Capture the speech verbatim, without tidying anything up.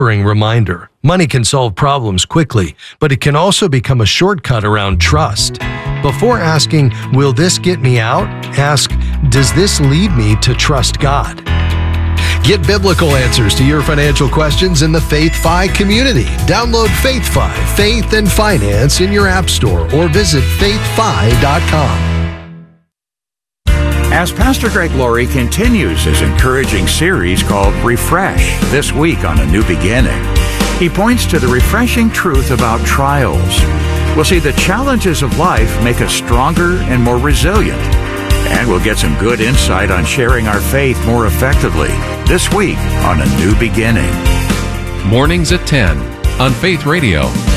Reminder. Money can solve problems quickly, but it can also become a shortcut around trust. Before asking, will this get me out? Ask, does this lead me to trust God? Get biblical answers to your financial questions in the FaithFi community. Download FaithFi, Faith and Finance in your app store or visit faith fi dot com. As Pastor Greg Laurie continues his encouraging series called Refresh this week on A New Beginning, he points to the refreshing truth about trials. We'll see the challenges of life make us stronger and more resilient. And we'll get some good insight on sharing our faith more effectively this week on A New Beginning. Mornings at ten on Faith Radio.